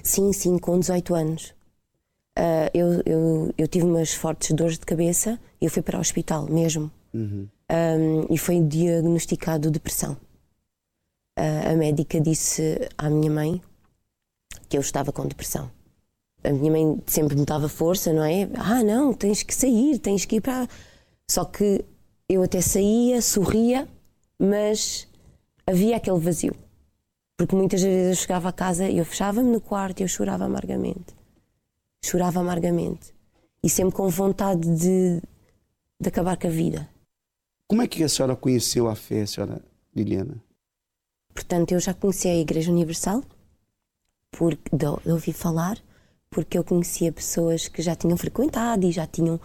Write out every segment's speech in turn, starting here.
Sim, com 18 anos. Eu tive umas fortes dores de cabeça e eu fui para o hospital mesmo. E foi diagnosticado depressão. A médica disse à minha mãe que eu estava com depressão. A minha mãe sempre me dava força, não é? Não, tens que sair, tens que ir para... Só que eu até saía, sorria, mas havia aquele vazio. Porque muitas vezes eu chegava a casa e eu fechava-me no quarto e eu chorava amargamente. E sempre com vontade de acabar com a vida. Como é que a senhora conheceu a fé, senhora Liliana? Portanto, eu já conhecia a Igreja Universal, porque eu ouvi falar, porque eu conhecia pessoas que já tinham frequentado e já tinham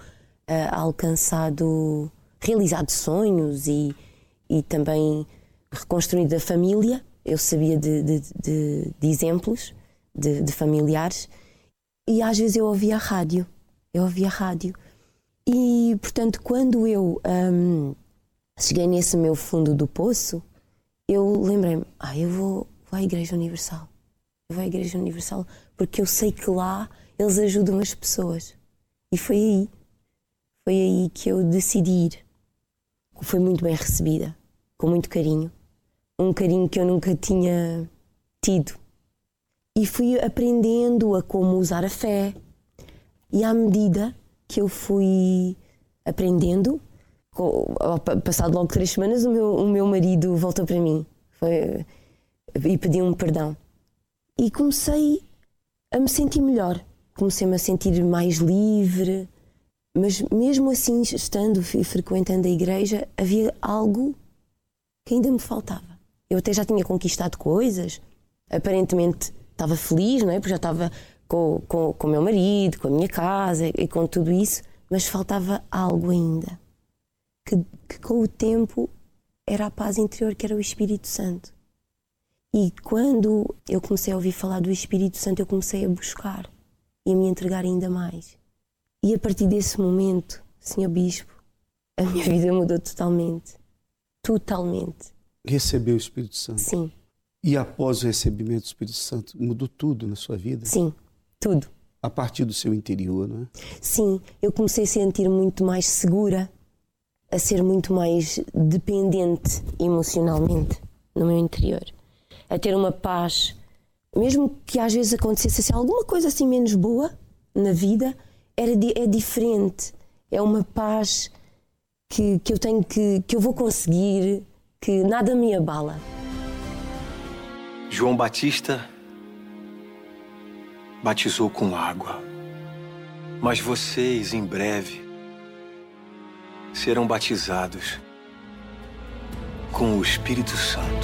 realizado sonhos e também reconstruído a família. Eu sabia de exemplos de familiares e às vezes eu ouvia a rádio. E, portanto, quando eu cheguei nesse meu fundo do poço, eu lembrei-me, eu vou à Igreja Universal. Porque eu sei que lá eles ajudam as pessoas. E foi aí que eu decidi ir. Foi muito bem recebida, com muito carinho. Um carinho que eu nunca tinha tido. E fui aprendendo a como usar a fé. E à medida que eu fui aprendendo, passado logo 3 semanas, o meu marido voltou para mim e pediu-me perdão. E comecei a me sentir melhor. Comecei-me a sentir mais livre. Mas mesmo assim, estando e frequentando a igreja, havia algo que ainda me faltava. Eu até já tinha conquistado coisas. Aparentemente estava feliz, não é? Porque já estava com o meu marido, com a minha casa e com tudo isso. Mas faltava algo ainda. Que com o tempo era a paz interior, que era o Espírito Santo. E quando eu comecei a ouvir falar do Espírito Santo, eu comecei a buscar e a me entregar ainda mais. E a partir desse momento, Senhor Bispo, a minha vida mudou totalmente. Totalmente. Recebeu o Espírito Santo? Sim. E após o recebimento do Espírito Santo, mudou tudo na sua vida? Sim, tudo. A partir do seu interior, não é? Sim, eu comecei a sentir muito mais segura, a ser muito mais dependente emocionalmente no meu interior. A ter uma paz, mesmo que às vezes acontecesse assim, alguma coisa assim menos boa na vida, é diferente. É uma paz que eu tenho que eu vou conseguir, que nada me abala. João Batista batizou com água, mas vocês em breve serão batizados com o Espírito Santo.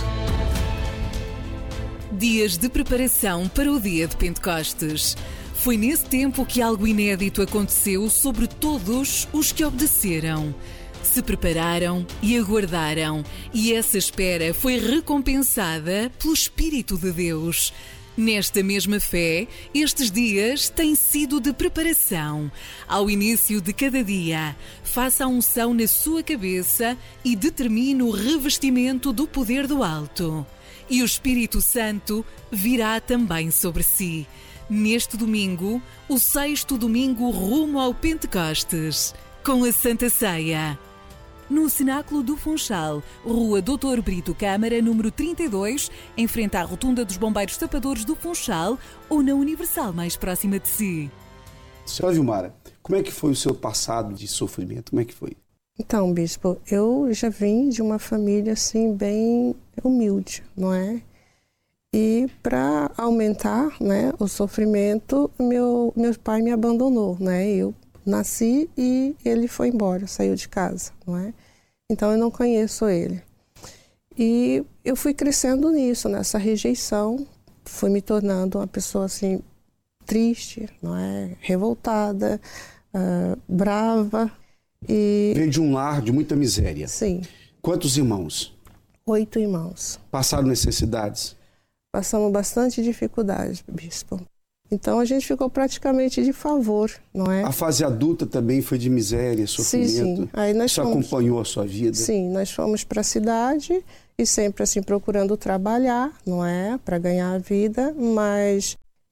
Dias de preparação para o dia de Pentecostes. Foi nesse tempo que algo inédito aconteceu sobre todos os que obedeceram. Se prepararam e aguardaram, e essa espera foi recompensada pelo Espírito de Deus. Nesta mesma fé, estes dias têm sido de preparação. Ao início de cada dia, faça a unção na sua cabeça e determine o revestimento do poder do alto. E o Espírito Santo virá também sobre si. Neste domingo, o 6º domingo rumo ao Pentecostes, com a Santa Ceia. No Cenáculo do Funchal, Rua Doutor Brito Câmara, número 32, em frente à Rotunda dos Bombeiros Tapadores do Funchal, ou na Universal mais próxima de si. Senhora Vilmara, como é que foi o seu passado de sofrimento? Como é que foi? Então, Bispo, eu já vim de uma família assim bem humilde, não é? E para aumentar, né, o sofrimento, meu pai me abandonou, né? Eu nasci e ele foi embora, saiu de casa, não é? Então eu não conheço ele. E eu fui crescendo nisso, nessa rejeição, fui me tornando uma pessoa assim triste, não é? Revoltada, brava. E veio de um lar de muita miséria. Sim. Quantos irmãos? 8 irmãos. Passaram necessidades? Passamos bastante dificuldade, Bispo. Então a gente ficou praticamente de favor, não é? A fase adulta também foi de miséria, sofrimento? Sim. Aí isso acompanhou a sua vida? Sim, nós fomos para a cidade e sempre assim procurando trabalhar, não é? Para ganhar a vida, mas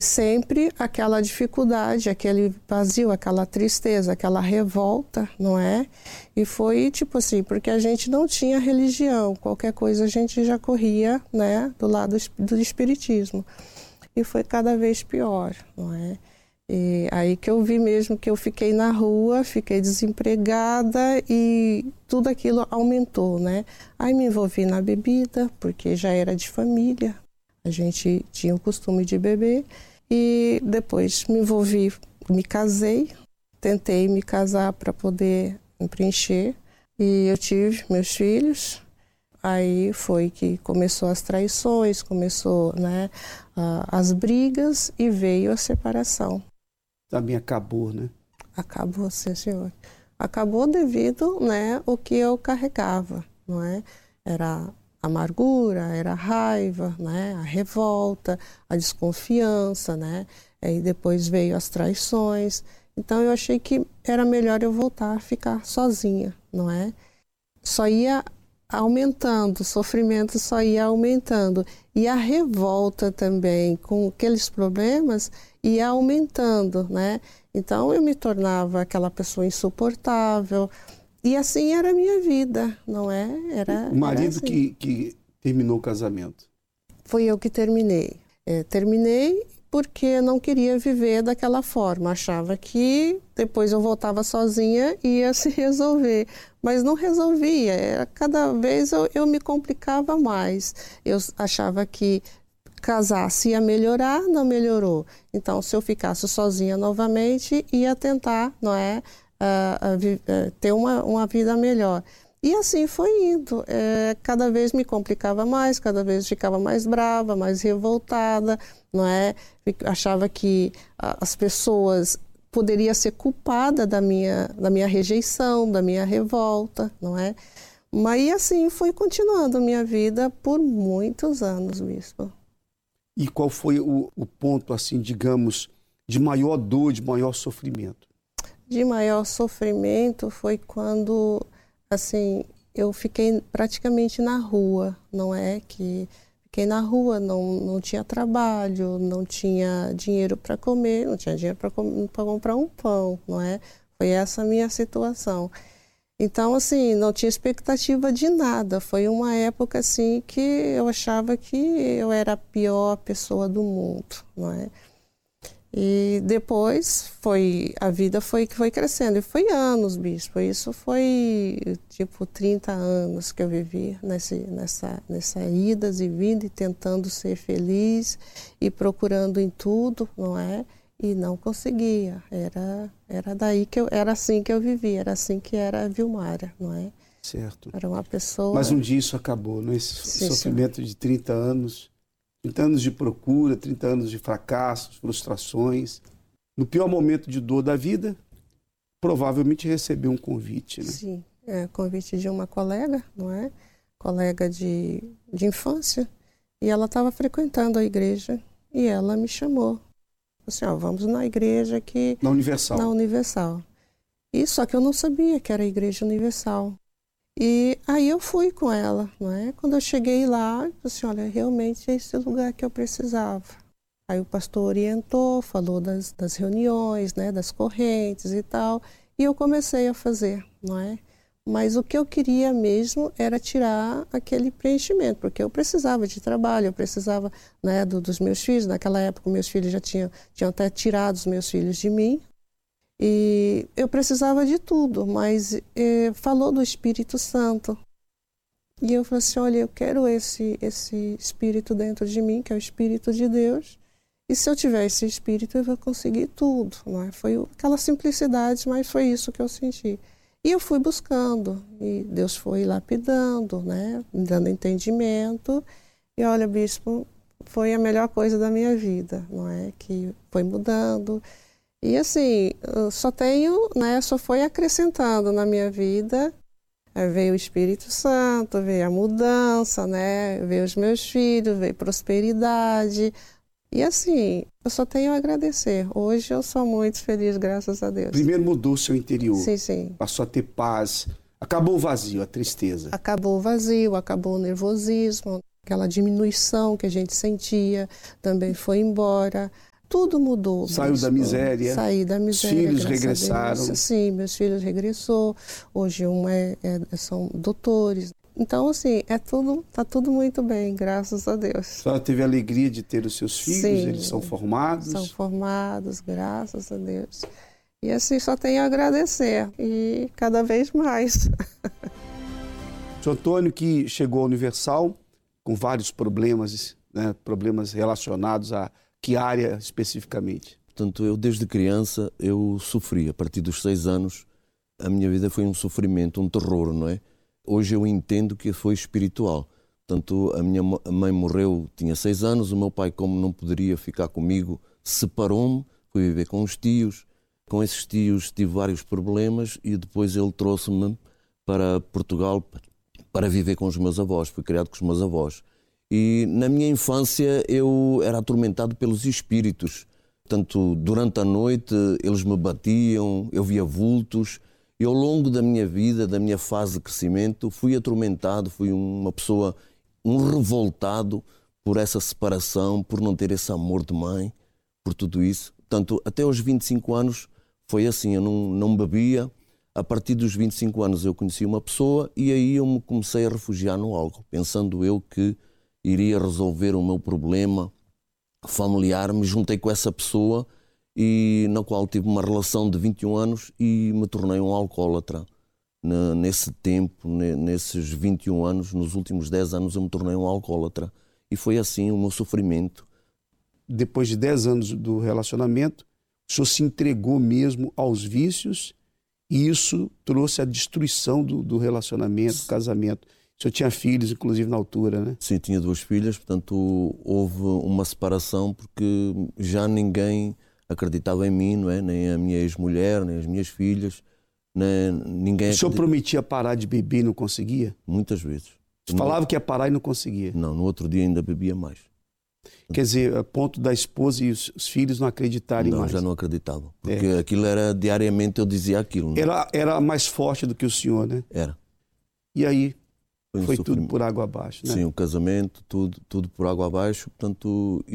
sempre aquela dificuldade, aquele vazio, aquela tristeza, aquela revolta, não é? E foi tipo assim, porque a gente não tinha religião, qualquer coisa a gente já corria, né, do lado do espiritismo. E foi cada vez pior, não é? E aí que eu vi mesmo que eu fiquei na rua, fiquei desempregada e tudo aquilo aumentou, né? Aí me envolvi na bebida, porque já era de família, a gente tinha o costume de beber. E depois me envolvi, me casei, tentei me casar para poder preencher. E eu tive meus filhos. Aí foi que começou as traições, começou, né, as brigas e veio a separação. Também acabou, né? Acabou, sim, senhor. Acabou devido, né, ao que eu carregava, não é? Era amargura, era raiva, né, a revolta, a desconfiança, né? E depois veio as traições. Então eu achei que era melhor eu voltar a ficar sozinha, não é? Só ia aumentando, o sofrimento só ia aumentando. E a revolta também com aqueles problemas ia aumentando, né? Então eu me tornava aquela pessoa insuportável. E assim era a minha vida, não é? O marido assim. que terminou o casamento? Foi eu que terminei. Terminei porque não queria viver daquela forma. Achava que depois eu voltava sozinha e ia se resolver. Mas não resolvia. Cada vez eu me complicava mais. Eu achava que casasse ia melhorar, não melhorou. Então, se eu ficasse sozinha novamente, ia tentar, não é? Ter uma vida melhor. E assim foi indo. Cada vez me complicava mais, cada vez ficava mais brava, mais revoltada, não é? Achava que as pessoas poderiam ser culpadas da minha rejeição, da minha revolta, não é? Mas assim foi continuando a minha vida por muitos anos, bispo. E qual foi o ponto, assim, digamos, de maior dor, de maior sofrimento? De maior sofrimento foi quando, assim, eu fiquei praticamente na rua, não é? Que fiquei na rua, não tinha trabalho, não tinha dinheiro para comer, não tinha dinheiro para comprar um pão, não é? Foi essa a minha situação. Então, assim, não tinha expectativa de nada. Foi uma época, assim, que eu achava que eu era a pior pessoa do mundo, não é? E depois a vida foi crescendo. E foi anos, bispo. Isso foi tipo 30 anos que eu vivi nessa idas e vindas, e tentando ser feliz e procurando em tudo, não é? E não conseguia. Era daí que era assim que eu vivia, era assim que era a Vilmara, não é? Certo. Era uma pessoa... Mas um dia isso acabou, não é? Esse sofrimento de 30 anos... 30 anos de procura, 30 anos de fracassos, frustrações. No pior momento de dor da vida, provavelmente recebeu um convite, né? Sim, convite de uma colega, não é? Colega de infância. E ela estava frequentando a igreja e ela me chamou. Assim, vamos na igreja aqui... Na Universal. Na Universal. E só que eu não sabia que era a Igreja Universal. E aí eu fui com ela, não é? Quando eu cheguei lá, eu disse, olha, realmente é esse lugar que eu precisava. Aí o pastor orientou, falou das reuniões, né, das correntes e tal, e eu comecei a fazer, não é? Mas o que eu queria mesmo era tirar aquele preenchimento, porque eu precisava de trabalho, eu precisava, né, dos meus filhos. Naquela época, meus filhos já tinham até tirado os meus filhos de mim. E eu precisava de tudo, mas falou do Espírito Santo. E eu falei assim, olha, eu quero esse Espírito dentro de mim, que é o Espírito de Deus. E se eu tiver esse Espírito, eu vou conseguir tudo. Não é? Foi aquela simplicidade, mas foi isso que eu senti. E eu fui buscando, e Deus foi lapidando, né? Me dando entendimento. E olha, bispo, foi a melhor coisa da minha vida, não é? Que foi mudando. E assim, só foi acrescentando na minha vida. Aí veio o Espírito Santo, veio a mudança, né? Veio os meus filhos, veio prosperidade. E assim, eu só tenho a agradecer. Hoje eu sou muito feliz, graças a Deus. Primeiro mudou o seu interior. Sim, sim. Passou a ter paz. Acabou o vazio, a tristeza. Acabou o vazio, acabou o nervosismo. Aquela diminuição que a gente sentia também foi embora. tudo mudou. Saiu da miséria. Saí da miséria. Os filhos regressaram. Sim, meus filhos regressou. Hoje são doutores. Então, assim, tá tudo muito bem, graças a Deus. A senhora teve a alegria de ter os seus filhos? Sim, eles são formados? São formados, graças a Deus. E assim, só tenho a agradecer. E cada vez mais. O senhor Antônio, que chegou à Universal com vários problemas, né, problemas relacionados a que área especificamente? Portanto, eu desde criança, eu sofri. A partir dos 6 anos, a minha vida foi um sofrimento, um terror, não é? Hoje eu entendo que foi espiritual. Portanto, a minha mãe morreu, tinha 6 anos, o meu pai, como não poderia ficar comigo, separou-me, fui viver com os tios. Com esses tios tive vários problemas e depois ele trouxe-me para Portugal para viver com os meus avós. Fui criado com os meus avós. E na minha infância eu era atormentado pelos espíritos. Portanto, durante a noite eles me batiam, eu via vultos. E ao longo da minha vida, da minha fase de crescimento, fui atormentado, fui uma pessoa, um revoltado por essa separação, por não ter esse amor de mãe, por tudo isso. Portanto, até aos 25 anos foi assim, eu não bebia. A partir dos 25 anos eu conheci uma pessoa e aí eu me comecei a refugiar no álcool, pensando eu que iria resolver o meu problema familiar. Me juntei com essa pessoa e na qual tive uma relação de 21 anos e me tornei um alcoólatra. Nesse tempo, nesses 21 anos, nos últimos 10 anos eu me tornei um alcoólatra. E foi assim o meu sofrimento. Depois de 10 anos do relacionamento, o senhor se entregou mesmo aos vícios e isso trouxe a destruição do relacionamento, do casamento. O senhor tinha filhos, inclusive, na altura, né? Sim, tinha 2 filhas, portanto houve uma separação porque já ninguém acreditava em mim, não é? Nem a minha ex-mulher, nem as minhas filhas, ninguém. O senhor prometia parar de beber e não conseguia? Muitas vezes. Falava que ia parar e não conseguia? Não, no outro dia ainda bebia mais. Quer dizer, a ponto da esposa e os filhos não acreditarem mais? Não, já não acreditavam. Porque aquilo era, diariamente eu dizia aquilo. Era mais forte do que o senhor, né? Era. E aí foi tudo por água abaixo, né? Sim, o casamento, tudo por água abaixo. Portanto,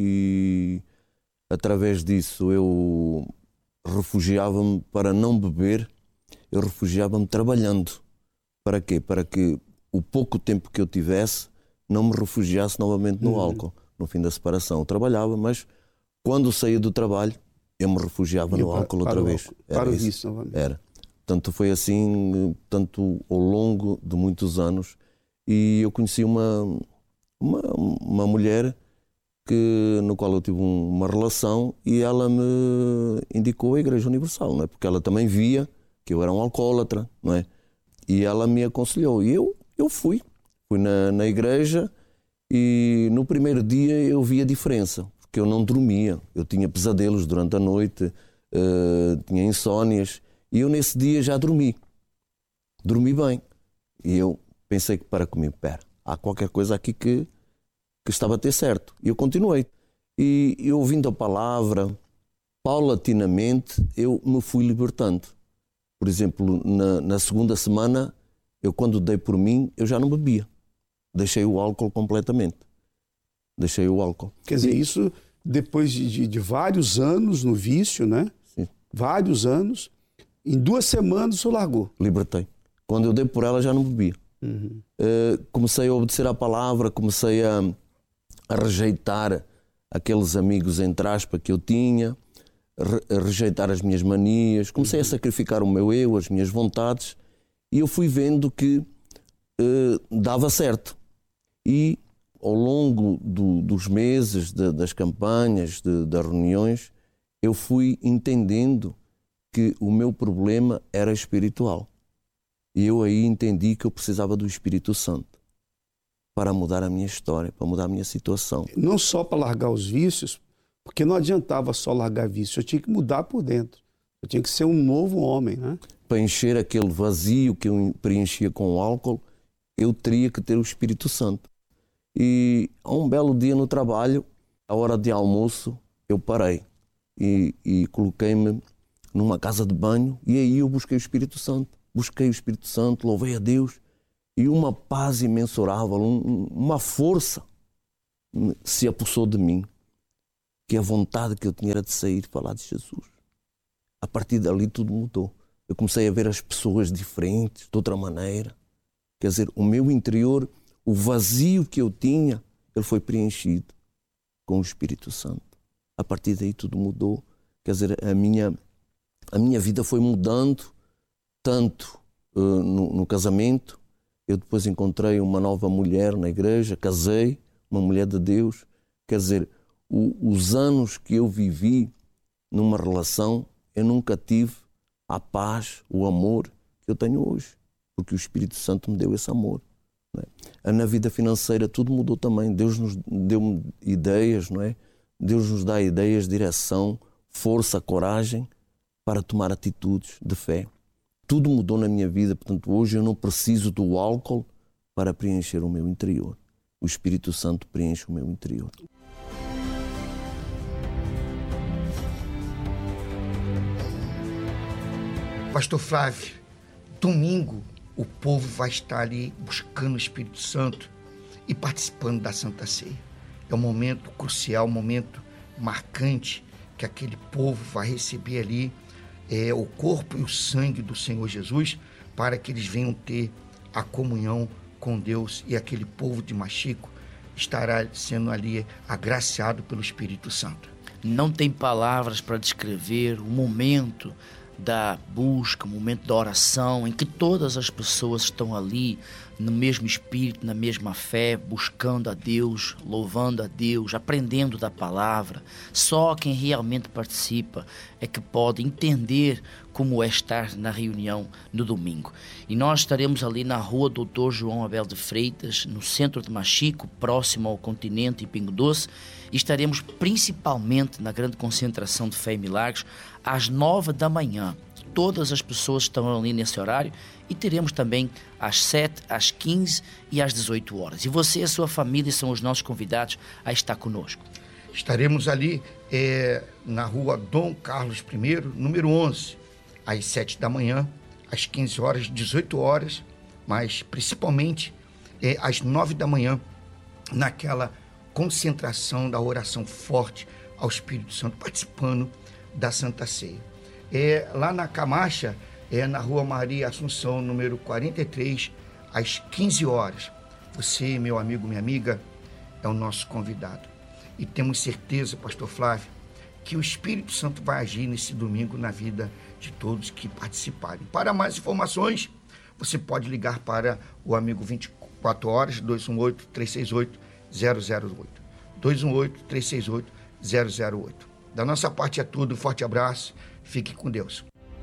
e através disso eu refugiava-me para não beber, eu refugiava-me trabalhando. Para quê? Para que o pouco tempo que eu tivesse não me refugiasse novamente no álcool. No fim da separação eu trabalhava, mas quando saía do trabalho eu me refugiava no álcool outra vez. Para o vício novamente. Era. Portanto, foi assim, tanto ao longo de muitos anos. E eu conheci uma mulher no qual eu tive uma relação e ela me indicou a Igreja Universal, não é? Porque ela também via que eu era um alcoólatra, não é? E ela me aconselhou. E eu fui na igreja e no primeiro dia eu vi a diferença, porque eu não dormia, eu tinha pesadelos durante a noite, tinha insónias e eu nesse dia já dormi bem. E eu pensei que para comigo, há qualquer coisa aqui que estava a ter certo. E eu continuei. E eu ouvindo a palavra, paulatinamente, eu me fui libertando. Por exemplo, na segunda semana, eu quando dei por mim, eu já não bebia. Deixei o álcool completamente. Deixei o álcool. Quer dizer, isso depois de vários anos no vício, né? Sim. Vários anos. Em 2 semanas o senhor largou. Libertei. Quando eu dei por ela, já não bebia. Comecei a obedecer à palavra, comecei a rejeitar aqueles amigos, entre aspas, que eu tinha, a rejeitar as minhas manias, comecei a sacrificar o meu eu, as minhas vontades, e eu fui vendo que dava certo. E ao longo dos meses, das campanhas, das reuniões, eu fui entendendo que o meu problema era espiritual. E eu aí entendi que eu precisava do Espírito Santo para mudar a minha história, para mudar a minha situação. Não só para largar os vícios, porque não adiantava só largar vícios, eu tinha que mudar por dentro. Eu tinha que ser um novo homem, né? Para encher aquele vazio que eu preenchia com o álcool, eu teria que ter o Espírito Santo. E a um belo dia no trabalho, à hora de almoço, eu parei e coloquei-me numa casa de banho e aí eu busquei o Espírito Santo. Busquei o Espírito Santo, louvei a Deus e uma paz imensurável, uma força se apossou de mim. que a vontade que eu tinha era de sair e falar de Jesus. A partir dali tudo mudou. Eu comecei a ver as pessoas diferentes, de outra maneira. Quer dizer, o meu interior, o vazio que eu tinha, ele foi preenchido com o Espírito Santo. A partir daí tudo mudou. Quer dizer, a minha vida foi mudando, tanto no casamento. Eu depois encontrei uma nova mulher na igreja, casei, uma mulher de Deus. Quer dizer, os anos que eu vivi numa relação, eu nunca tive a paz, o amor que eu tenho hoje, porque o Espírito Santo me deu esse amor. Não é? Na vida financeira tudo mudou também. Deus nos deu ideias, não é? Deus nos dá ideias, direção, força, coragem para tomar atitudes de fé. Tudo mudou na minha vida, portanto hoje eu não preciso do álcool para preencher o meu interior. O Espírito Santo preenche o meu interior. Pastor Flávio, domingo o povo vai estar ali buscando o Espírito Santo e participando da Santa Ceia. É um momento crucial, um momento marcante que aquele povo vai receber ali o corpo e o sangue do Senhor Jesus para que eles venham ter a comunhão com Deus, e aquele povo de Machico estará sendo ali agraciado pelo Espírito Santo. Não tem palavras para descrever o momento da busca, o momento da oração, em que todas as pessoas estão ali no mesmo espírito, na mesma fé, buscando a Deus, louvando a Deus, aprendendo da palavra. Só quem realmente participa é que pode entender como é estar na reunião no domingo. E nós estaremos ali na rua Dr. João Abel de Freitas, no centro de Machico, próximo ao Continente e Pingo Doce, e estaremos principalmente na grande concentração de Fé e Milagres às 9 da manhã. Todas as pessoas estão ali nesse horário, e teremos também às 7, às 15 e às 18 horas. E você e a sua família são os nossos convidados a estar conosco. Estaremos ali na rua Dom Carlos I, número 11, às 7 da manhã, às 15 horas, 18 horas, mas principalmente às 9 da manhã, naquela concentração da oração forte ao Espírito Santo, participando da Santa Ceia. Lá na Camacha, na rua Maria Assunção, número 43, às 15 horas. Você, meu amigo, minha amiga, é o nosso convidado. E temos certeza, pastor Flávio, que o Espírito Santo vai agir nesse domingo na vida de todos que participarem. Para mais informações, você pode ligar para o amigo 24 horas, 218-368-008. 218-368-008. Da nossa parte é tudo. Um forte abraço. Fique com Deus.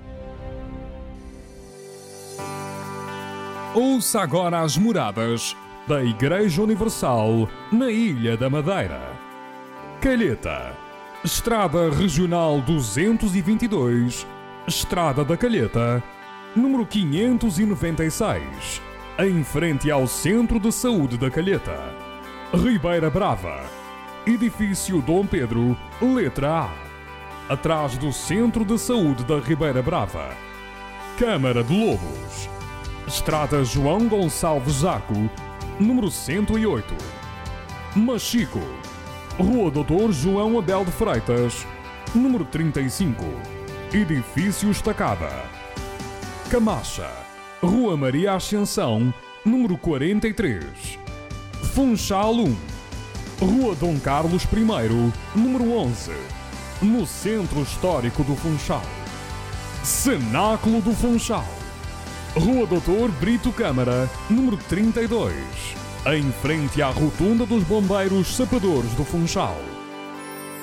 Ouça agora as moradas da Igreja Universal na Ilha da Madeira. Calheta, Estrada Regional 222, Estrada da Calheta, número 596, em frente ao Centro de Saúde da Calheta. Ribeira Brava, Edifício Dom Pedro, letra A, atrás do Centro de Saúde da Ribeira Brava. Câmara de Lobos, Estrada João Gonçalves Zaco, número 108. Machico, Rua Dr. João Abel de Freitas, número 35, Edifício Estacada. Camacha, Rua Maria Ascensão, número 43. Funchal 1, Rua Dom Carlos I, número 11, no Centro Histórico do Funchal. Cenáculo do Funchal, Rua Dr. Brito Câmara, número 32, em frente à Rotunda dos Bombeiros Sapadores do Funchal.